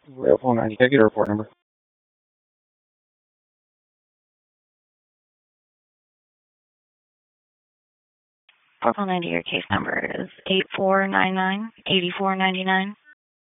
Rail 490, can I get a report number? 490, your case number is 8499-8499.